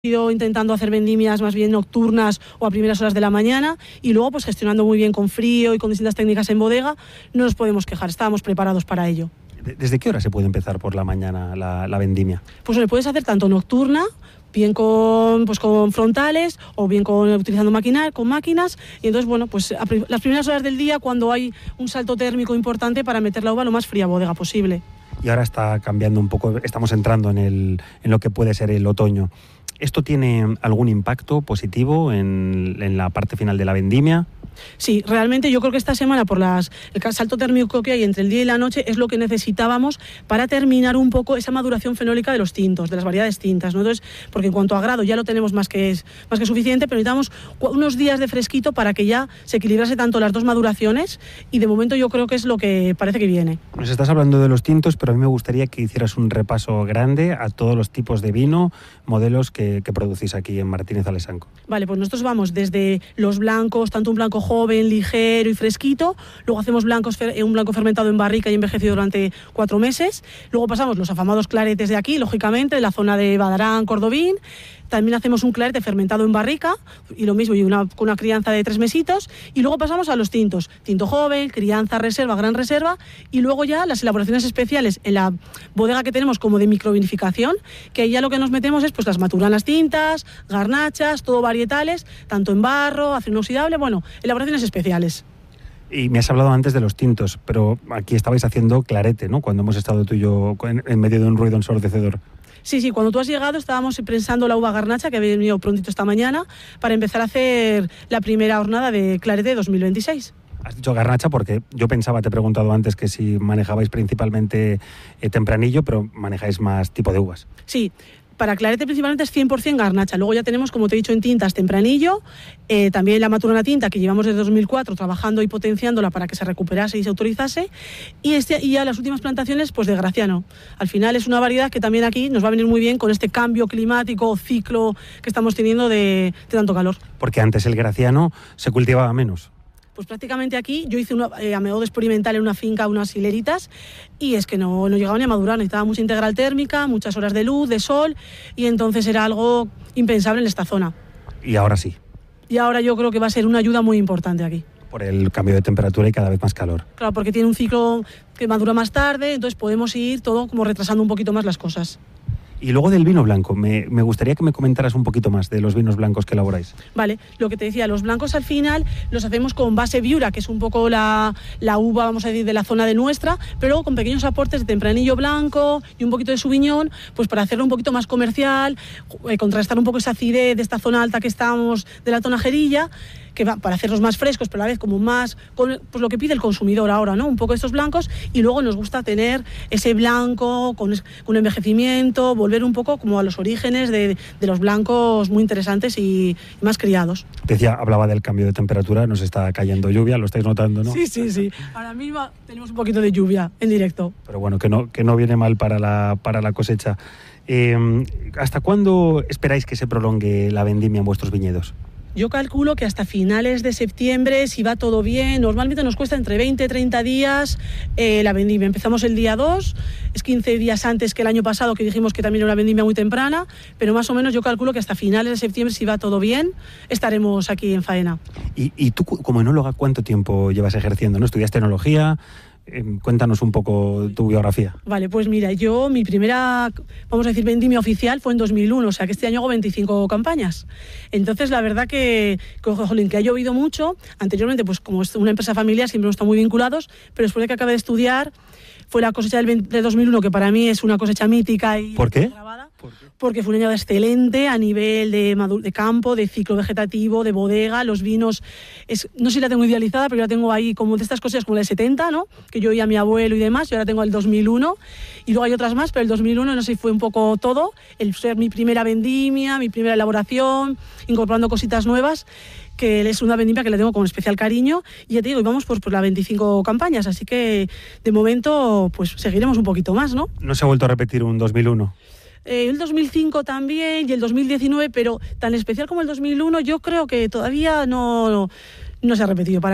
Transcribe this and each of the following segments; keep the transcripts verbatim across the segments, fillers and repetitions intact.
ido intentando hacer vendimias más bien nocturnas o a primeras horas de la mañana y luego pues gestionando muy bien con frío y con distintas técnicas en bodega, no nos podemos quejar, estábamos preparados para ello. ¿Desde qué hora se puede empezar por la mañana la, la vendimia? Pues lo puedes hacer tanto nocturna, bien con, pues con frontales o bien con, utilizando maquinar, con máquinas, y entonces bueno, pues a, las primeras horas del día cuando hay un salto térmico importante para meter la uva lo más fría bodega posible. Y ahora está cambiando un poco, estamos entrando en, el, en lo que puede ser el otoño. ¿Esto tiene algún impacto positivo en, en la parte final de la vendimia? Sí, realmente yo creo que esta semana, por las, el salto térmico que hay entre el día y la noche, es lo que necesitábamos para terminar un poco esa maduración fenólica de los tintos, de las variedades tintas, ¿no? Entonces, porque en cuanto a grado ya lo tenemos más que, más que suficiente, pero necesitamos unos días de fresquito para que ya se equilibrase tanto las dos maduraciones y de momento yo creo que es lo que parece que viene. Nos estás hablando de los tintos, pero a mí me gustaría que hicieras un repaso grande a todos los tipos de vino, modelos que, que producís aquí en Martínez Alessanco. Vale, pues nosotros vamos desde los blancos, tanto un blanco joven, ligero y fresquito, luego hacemos blancos, un blanco fermentado en barrica y envejecido durante cuatro meses, luego pasamos los afamados claretes de aquí, lógicamente, de la zona de Badarán, Cordobín. También hacemos un clarete fermentado en barrica y lo mismo, y una, con una crianza de tres mesitos, y luego pasamos a los tintos, tinto joven, crianza, reserva, gran reserva, y luego ya las elaboraciones especiales en la bodega que tenemos como de microvinificación, que ahí ya lo que nos metemos es pues las maturanas tintas, garnachas, todo varietales, tanto en barro, acero inoxidable, bueno, elaboraciones especiales. Y me has hablado antes de los tintos, pero aquí estabais haciendo clarete, ¿no? Cuando hemos estado tú y yo en, en medio de un ruido ensordecedor. Sí, sí, cuando tú has llegado estábamos prensando la uva garnacha, que había venido prontito esta mañana, para empezar a hacer la primera jornada de clarete dos mil veintiséis. Has dicho garnacha porque yo pensaba, te he preguntado antes que si manejabais principalmente eh, tempranillo, pero manejáis más tipo de uvas. Sí. Para clarete principalmente es cien por ciento garnacha. Luego ya tenemos, como te he dicho, en tintas tempranillo, eh, también la maturana tinta que llevamos desde dos mil cuatro trabajando y potenciándola para que se recuperase y se autorizase, y, este, y ya las últimas plantaciones pues de Graciano. Al final es una variedad que también aquí nos va a venir muy bien con este cambio climático o ciclo que estamos teniendo de, de tanto calor. Porque antes el Graciano se cultivaba menos. Pues prácticamente aquí yo hice una, eh, a modo experimental en una finca unas hileritas y es que no, no llegaba ni a madurar, necesitaba mucha integral térmica, muchas horas de luz, de sol, y entonces era algo impensable en esta zona. Y ahora sí. Y ahora yo creo que va a ser una ayuda muy importante aquí. Por el cambio de temperatura y cada vez más calor. Claro, porque tiene un ciclo que madura más tarde, entonces podemos ir todo como retrasando un poquito más las cosas. Y luego del vino blanco, me, me gustaría que me comentaras un poquito más de los vinos blancos que elaboráis. Vale, lo que te decía, los blancos al final los hacemos con base Viura, que es un poco la, la uva, vamos a decir, de la zona de nuestra, pero luego con pequeños aportes de tempranillo blanco y un poquito de Sauvignon, pues para hacerlo un poquito más comercial, eh, contrastar un poco esa acidez de esta zona alta que estamos, de la tonajerilla, que va para hacerlos más frescos, pero a la vez como más, con, pues lo que pide el consumidor ahora, ¿no? Un poco estos blancos, y luego nos gusta tener ese blanco con, con envejecimiento, volver un poco como a los orígenes de, de los blancos muy interesantes y, y más criados. Decía, hablaba del cambio de temperatura, nos está cayendo lluvia, lo estáis notando, ¿no? Sí, sí, sí. Ahora mismo tenemos un poquito de lluvia en directo. Pero bueno, que no, que no viene mal para la, para la cosecha. Eh, ¿Hasta cuándo esperáis que se prolongue la vendimia en vuestros viñedos? Yo calculo que hasta finales de septiembre, si va todo bien, normalmente nos cuesta entre veinte y treinta días eh, la vendimia. Empezamos el día dos, es quince días antes que el año pasado, que dijimos que también era una vendimia muy temprana, pero más o menos yo calculo que hasta finales de septiembre, si va todo bien, estaremos aquí en faena. ¿Y, y tú, como enóloga, cuánto tiempo llevas ejerciendo, ¿no? ¿Estudiaste enología? Eh, cuéntanos un poco tu biografía. Vale, pues mira, yo mi primera, vamos a decir, vendimia oficial fue en dos mil uno, o sea que este año hago veinticinco campañas. Entonces la verdad que, que, jolín, que ha llovido mucho. Anteriormente, pues como es una empresa familiar, siempre hemos estado muy vinculados, pero después de que acabé de estudiar, fue la cosecha del de dos mil uno, que para mí es una cosecha mítica y ¿Por qué? grabada. Porque fue un año excelente a nivel de, de campo, de ciclo vegetativo, de bodega, los vinos, es, no sé si la tengo idealizada, pero yo la tengo ahí como de estas cosas como la de setenta, ¿no? Que yo oía a mi abuelo y demás, yo ahora tengo el dos mil uno, y luego hay otras más, pero el dos mil uno no sé si fue un poco todo, el ser mi primera vendimia, mi primera elaboración, incorporando cositas nuevas, que es una vendimia que le tengo con especial cariño, y ya te digo, y vamos por, por las veinticinco campañas, así que de momento pues seguiremos un poquito más, ¿no? ¿No se ha vuelto a repetir un dos mil uno? Eh, el dos mil cinco también y el dos mil diecinueve, pero tan especial como el dos mil uno yo creo que todavía no, no, no se ha repetido para mí.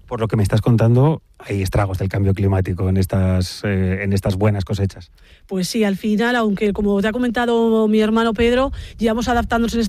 Por lo que me estás contando, hay estragos del cambio climático en estas, eh, en estas buenas cosechas. Pues sí, al final, aunque como te ha comentado mi hermano Pedro, llevamos adaptándonos en esta